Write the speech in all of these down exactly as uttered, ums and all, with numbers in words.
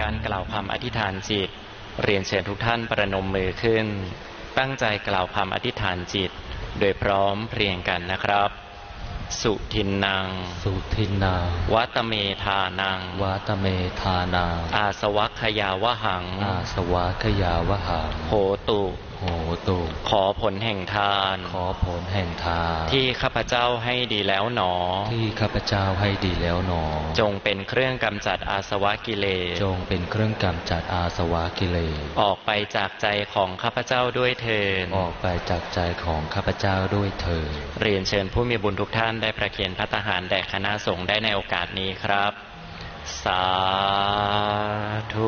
การกล่าวคำอธิษฐานจิตเรียนเชิญทุกท่านประนมมือขึ้นตั้งใจกล่าวคำอธิษฐานจิตโดยพร้อมเพรียงกันนะครับสุทินนังสุทินนาวัตเมธานังวัตเมธานาอาสวัคยาวหังอาสวัคยาวหังโหตุโหตุขอผลแห่งทานขอผลแห่งทานที่ข้าพเจ้าให้ดีแล้วหนอที่ข้าพเจ้าให้ดีแล้วหนอจงเป็นเครื่องกำจัดอาสวะกิเลสจงเป็นเครื่องกำจัดอาสวะกิเลสออกไปจากใจของข้าพเจ้าด้วยเถิดออกไปจากใจของข้าพเจ้าด้วยเถิดเรียนเชิญผู้มีบุญทุกท่านได้ประเคนภัตตาหารแด่คณะสงฆ์ได้ในโอกาสนี้ครับสาธุ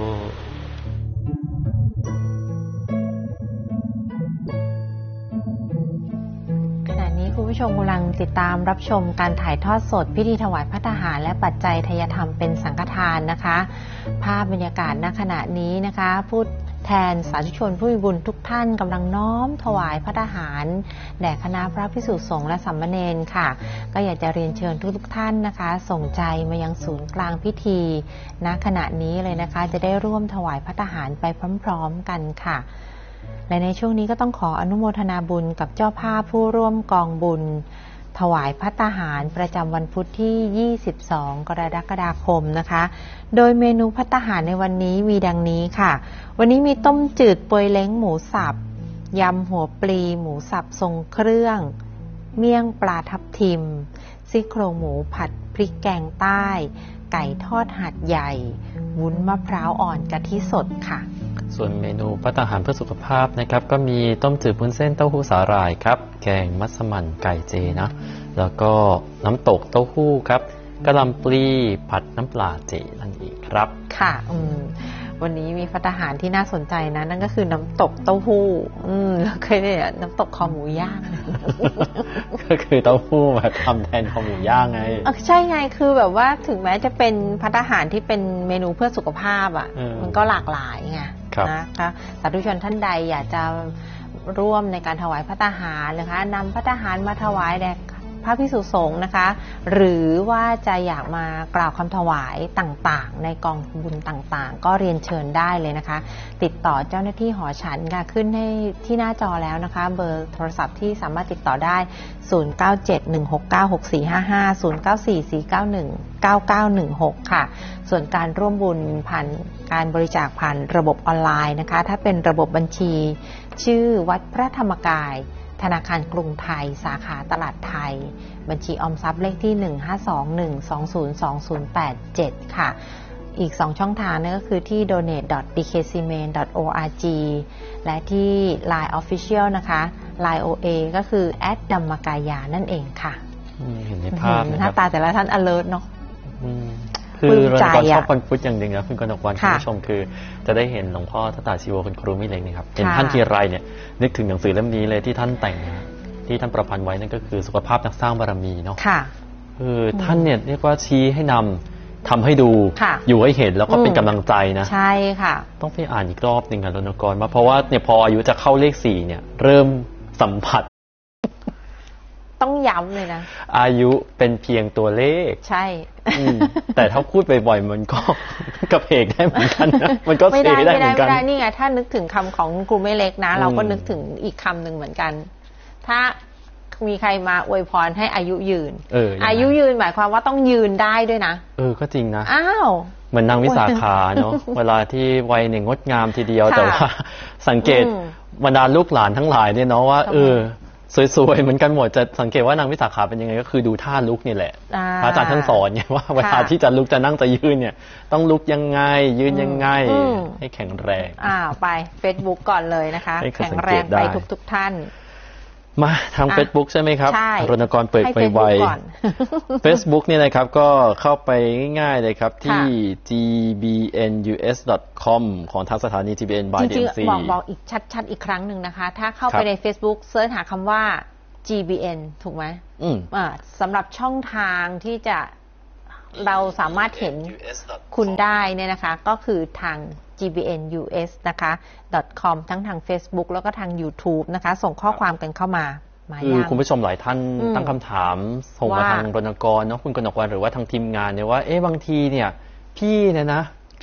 คุณผู้ชมกำลังติดตามรับชมการถ่ายทอดสดพิธีถวายภัตตาหารและปัจจัยทายธรรมเป็นสังฆทานนะคะภาพบรรยากาศณขณะนี้นะคะผู้แทนสาธุชนผู้มีบุญทุกท่านกำลังน้อมถวายภัตตาหารแด่คณะพระภิกษุสงฆ์และสามเณรค่ะก็อยากจะเรียนเชิญทุกๆท่านนะคะส่งใจมายังศูนย์กลางพิธีณขณะนี้เลยนะคะจะได้ร่วมถวายภัตตาหารไปพร้อมๆกันค่ะและในช่วงนี้ก็ต้องขออนุโมทนาบุญกับเจ้าภาพผู้ร่วมกองบุญถวายภัตตาหารประจำวันพุธที่ยี่สิบสองกรกฎาคมนะคะโดยเมนูภัตตาหารในวันนี้มีดังนี้ค่ะวันนี้มีต้มจืดปวยเล้งหมูสับยำหัวปลีหมูสับทรงเครื่องเมี่ยงปลาทับทิมซี่โครงหมูผัดพริกแกงใต้ไก่ทอดหัดใหญ่วุ้นมะพร้าวอ่อนกะทิสดค่ะส่วนเมนูภัตตาหารเพื่อสุขภาพนะครับก็มีต้มจืดวุ้นเส้นเต้าหู้สาหร่ายครับแกงมัสมั่นไก่เจนะแล้วก็น้ำตกเต้าหู้ครับกะหล่ำปลีผัดน้ำปลาเจนั่นเองครับค่ะอืมวันนี้มีภัตตาหารที่น่าสนใจนะนั่นก็คือน้ำตกเต้าหู้อืมแล้วเคยเนี่ยน้ำตกคอหมูย่างก็คือเต้าหู้มาทำแทนคอหมูย่างไงใช่ไงคือแบบว่าถึงแม้จะเป็นภัตตาหารที่เป็นเมนูเพื่อสุขภาพอ่ะมันก็หลากหลายไงนะคะสาธุชนท่านใดอยากจะร่วมในการถวายภัตตาหารนะคะนำภัตตาหารมาถวายแด่พระภิกษุสงฆ์นะคะหรือว่าจะอยากมากล่าวคำถวายต่างๆในกองบุญต่างๆก็เรียนเชิญได้เลยนะคะติดต่อเจ้าหน้าที่หอฉันค่ะขึ้นให้ที่หน้าจอแล้วนะคะเบอร์โทรศัพท์ที่สามารถติดต่อได้ศูนย์ เก้า เจ็ด หนึ่ง หก เก้า หก สี่ ห้า ห้า ศูนย์ เก้า สี่ สี่ เก้า หนึ่ง เก้า เก้า หนึ่ง หกค่ะส่วนการร่วมบุญผ่านการบริจาคผ่านระบบออนไลน์นะคะถ้าเป็นระบบบัญชีชื่อวัดพระธรรมกายธนาคารกรุงไทยสาขาตลาดไทยบัญชีออมทรัพย์เลขที่หนึ่ง ห้า สอง หนึ่ง สอง ศูนย์ สอง ศูนย์ แปด เจ็ดค่ะอีกสองช่องทางนั่นก็คือที่ โดเนท ดอท ดี เค ซี เมน ดอท โอ อาร์ จี และที่ ไลน์ Official นะคะ ไลน์ โอ เอ ก็คือ แอท ดัมมกายานั่นเองค่ะเห็นในภาพหน้าตาแต่ละท่าน alert เนาะคือเราก็ชอบวันพุธอย่างหนึ่งนะคุณกนกวรรณคุณผู้ชมคือจะได้เห็นหลวงพ่อทัตตาชีโวคุณครูมิเล็กนะครับเห็นท่านทีไรเนี่ยนึกถึงหนังสือเล่มนี้เลยที่ท่านแต่งที่ท่านประพันธ์ไว้นั่นก็คือสุขภาพนักสร้างบารมีเนาะคือท่านเนี่ยเรียกว่าชี้ให้นำทำให้ดูอยู่ให้เห็นแล้วก็เป็นกำลังใจนะใช่ค่ะต้องไปอ่านอีกรอบหนึ่งค่ะรณกรว่าเพราะว่าเนี่ยพออายุจะเข้าเลขสี่เนี่ยเริ่มสัมผัสต้องย้ำเลยนะอายุเป็นเพียงตัวเลขใช่แต่ถ้าพูดบ่อยๆมันก็กระเพกได้เหมือนกันนะมันก็เสียได้เหมือนกันไม่ได้นี่ไงถ้านึกถึงคำของครูไม่เล็กนะเราก็นึกถึงอีกคำหนึ่งเหมือนกันถ้ามีใครมาอวยพรให้อายุยืนเอออายุยืนหมายความว่าต้องยืนได้ด้วยนะเออก็จริงนะอ้าวเหมือนนางวิสาขาเนาะเวลาที่วัยเนี่ยงดงามทีเดียวแต่ว่าสังเกตบรรดาลูกหลานทั้งหลายเนี่ยเนาะว่าเออสวยๆเหมือนกันหมดจะสังเกตว่านางวิสาขาเป็นยังไงก็คือดูท่าลุกนี่แหละพระอาจารย์ท่านสอนไงว่าเวลาที่จะลุกจะนั่งจะยืนเนี่ยต้องลุกยังไงยืนยังไงให้แข็งแรงอ้าวไป Facebook ก่อนเลยนะคะแข็งแรงไปทุกๆท่านมาทาง Facebook ใช่ไหมครับรณกรเปิดไวๆ Facebook เนี่ยนะครับก็เข้าไปง่ายๆเลยครับที่ จี บี เอ็น ยู เอส ดอท คอม ของทางสถานี จี บี เอ็น by ดี เอ็ม ซีจริงๆบอกบอกอีกชัดๆอีกครั้งหนึ่งนะคะถ้าเข้าไปใน Facebook เสิร์ชหาคำว่า จี บี เอ็น ถูกไหมอืมอ่าสำหรับช่องทางที่จะเราสามารถเห็นคุณได้เนี่ยนะคะก็คือทาง จี บี เอ็น ยู เอส นะคะ .com ทั้งทาง Facebook แล้วก็ทาง YouTube นะคะส่งข้อความกันเข้ามาคือคุณผู้ชมหลายท่านตั้งคำถามส่งมาทางรณกรเนาะคุณกนกวรรณหรือว่าทางทีมงานเนี่ยว่าเอ๊ะบางทีเนี่ยพี่เนี่ยนะพ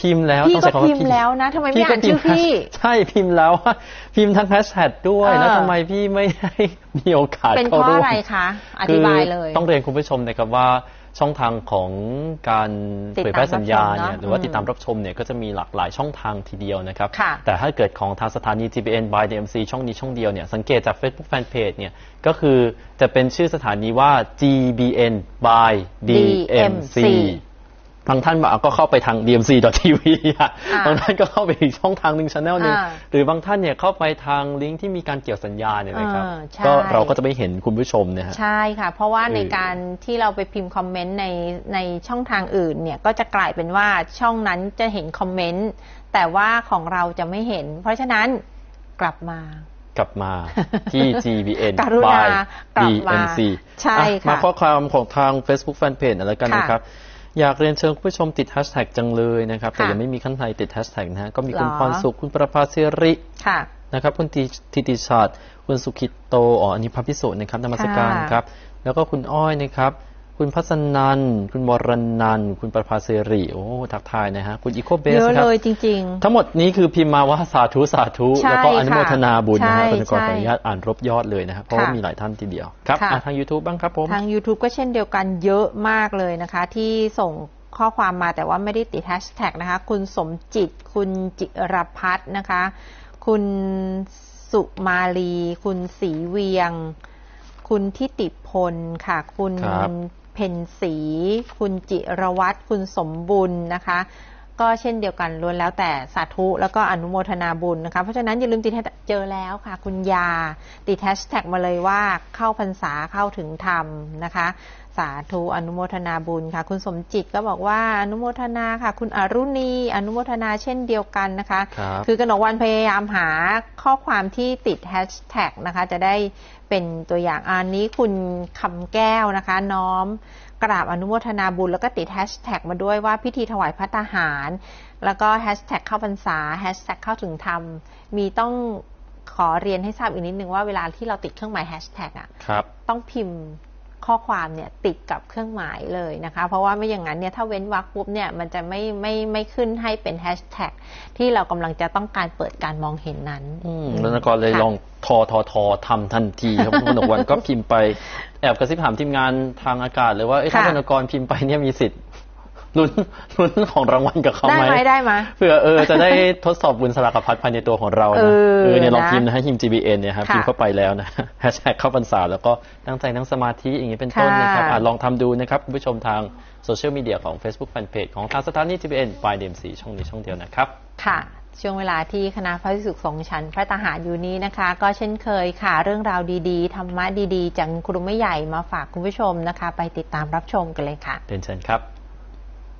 พิมพ์แล้วพี่ก็พิมพ์แล้วนะทำไมไม่อ่านชื่อพี่ใช่พิมพ์แล้วพิมพ์ทั้งแฮชแท็กด้วยแล้วทำไมพี่ไม่ได้มีโอกาสเป็นเพราะอะไรคะอธิบายเลยต้องเรียนคุณผู้ชมนะครับว่าช่องทางของการเผยแพร่สัญญาเนี่ยหรือว่าติดตามรับชมเนี่ยก็จะมีหลากหลายช่องทางทีเดียวนะครับแต่ถ้าเกิดของทางสถานี จี บี เอ็น by ดี เอ็ม ซี ช่องนี้ช่องเดียวเนี่ยสังเกตจาก Facebook Fanpage เนี่ยก็คือจะเป็นชื่อสถานีว่า จี บี เอ็น by ดี เอ็ม ซี บางท่านบอกก็เข้าไปทาง ดี เอ็ม ซี ดอท ที วี บางท่านก็เข้าไปอีกช่องทางหนึ่ง channel หนึ่งหรือบางท่านเนี่ยเข้าไปทางลิงก์ที่มีการเกี่ยวสัญญาเนี่ยนะครับก็เราก็จะไม่เห็นคุณผู้ชมเนี่ยใช่ค่ะเพราะว่าในการที่เราไปพิมพ์คอมเมนต์ในในช่องทางอื่นเนี่ยก็จะกลายเป็นว่าช่องนั้นจะเห็นคอมเมนต์แต่ว่าของเราจะไม่เห็นเพราะฉะนั้นกลับมากลับมาที่ จี บี เอ็น by ดี เอ็ม ซีใช่ค่ะมาข้อความของทาง Facebook Fanpage อะไรกันนะครับอยากเรียนเชิญผู้ชมติดแฮชแท็กจังเลยนะครับแต่ยังไม่มีขั้นใดติดแฮชแท็กนะฮะก็มีคุณพรสุขคุณประภาสิรินะครับคุณทิติชาติคุณสุขิตโตอ๋ออันนี้พระพิสุนะครับนมัสการครับแล้วก็คุณอ้อยนะครับคุณพัฒนันคุณวรนันท์คุณประภาสิริโอ้ทักทายนะฮะคุณอีโคเบสครับเยอะเลยจริงๆทั้งหมดนี้คือพิมพ์มาว่าสาธุสาธุแล้วก็อนุโมทนาบุญนะฮะขออนุญาตอ่านรบยอดเลยนะครับเพราะว่ามีหลายท่านทีเดียวครับทาง YouTube บ้างครับผมทาง YouTube ก็เช่นเดียวกันเยอะมากเลยนะคะที่ส่งข้อความมาแต่ว่าไม่ได้ติดแฮชแท็กนะคะคุณสมจิตคุณจิรพัฒน์นะคะคุณสุมาลีคุณศรีเวียงคุณทิติพลค่ะคุณเพ็ญศรีคุณจิรวัตรคุณสมบุญนะคะก็เช่นเดียวกันล้วนแล้วแต่สาธุแล้วก็อนุโมทนาบุญนะคะเพราะฉะนั้นอย่าลืมติดแฮชแท็กเจอแล้วค่ะคุณยาติดแฮชแท็กมาเลยว่าเข้าพรรษาเข้าถึงธรรมนะคะสาธุอนุโมทนาบุญค่ะคุณสมจิตก็บอกว่าอนุโมทนาค่ะคุณอรุณีอนุโมทนาเช่นเดียวกันนะคะคือกนกวันพยายามหาข้อความที่ติดแฮชแท็กนะคะจะได้เป็นตัวอย่างอันนี้คุณคำแก้วนะคะน้อมกราบอนุโมทนาบุญแล้วก็ติดแฮชแท็กมาด้วยว่าพิธีถวายภัตตาหารแล้วก็แฮชแท็กเข้าพรรษาแฮชแท็กเข้าถึงธรรมมีต้องขอเรียนให้ทราบอีกนิดนึงว่าเวลาที่เราติดเครื่องหมายแฮชแท็กอ่ะต้องพิมพ์ข้อความเนี่ยติดกับเครื่องหมายเลยนะคะเพราะว่าไม่อย่างนั้นเนี่ยถ้าเว้นวรรคปุ๊บเนี่ยมันจะไม่ไม่ไม่ขึ้นให้เป็นแฮชแท็กที่เรากำลังจะต้องการเปิดการมองเห็นนั้นแล้วก็เลยลองทอทอทอทำทันทีครับคุณกนกวันก็พิมพ์ไปแอบกระซิบถามทีมงานทางอากาศเลยว่าถ้าคุณกนกรพิมพ์ไปเนี่ยมีสิทธิ์ลุ้นลุ้นของรางวัลกับเขาไหมได้ไหมได้ไหมเพื่อเออจะได้ทดสอบบุญสลากพัดภายในตัวของเรานะเออเนี่ยลองพิมพ์นะฮะพิมพ์ จี บี เอ็น เนี่ยครับพิมพ์เข้าไปแล้วนะแฮชแท็กเข้าพรรษาแล้วก็ตั้งใจนั่งสมาธิอย่างนี้เป็นต้นนะครับลองทำดูนะครับคุณผู้ชมทางโซเชียลมีเดียของ Facebook Fanpage ของทางสถานี จี บี เอ็น by ดี เอ็ม ซี ช่องนี้ช่องเดียวนะครับค่ะช่วงเวลาที่คณะพระภิกษุสงฆ์ชั้นพระทหารอยู่นี้นะคะก็เช่นเคยค่ะเรื่องราวดีๆธรรมะดีๆจากครูไม่ใหญ่มาฝากคุณผู้ชมนะคะไปติดตามรับชมกันเลยค่ะเรียนเชิญครับ